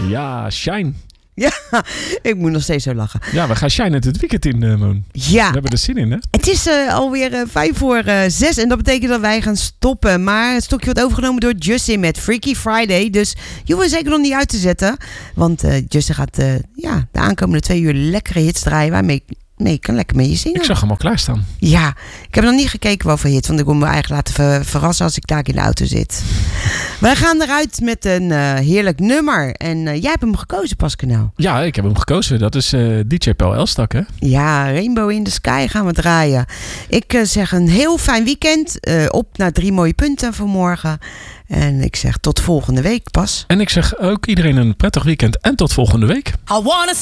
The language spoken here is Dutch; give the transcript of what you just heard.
Ja, Shine. Ja, ik moet nog steeds zo lachen. Ja, we gaan Shine het weekend in, Moon. Ja. We hebben er zin in, hè? Het is alweer 5:05 en dat betekent dat wij gaan stoppen. Maar het stokje wordt overgenomen door Justin met Freaky Friday. Dus je hoeft zeker nog niet uit te zetten. Want Justin gaat de aankomende 2 uur lekkere hits draaien. Waarmee je kan lekker mee zingen. Ik zag hem al klaarstaan. Ja, ik heb nog niet gekeken wat voor hits. Want ik wil me eigenlijk laten verrassen als ik daar in de auto zit. Wij gaan eruit met een heerlijk nummer. En jij hebt hem gekozen, Pascal. Ja, ik heb hem gekozen. Dat is DJ Paul Elstak, hè? Ja, Rainbow in the Sky gaan we draaien. Ik zeg een heel fijn weekend. Op naar 3 mooie punten vanmorgen. En ik zeg tot volgende week, Pas. En ik zeg ook iedereen een prettig weekend en tot volgende week. I wanna